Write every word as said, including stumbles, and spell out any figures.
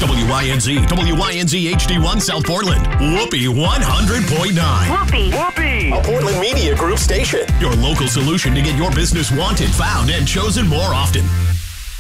W Y N Z, W Y N Z H D one South Portland, Whoopee one hundred point nine. Whoopee! Whoopee! A Portland Media Group station. Your local solution to get your business wanted, found, and chosen more often.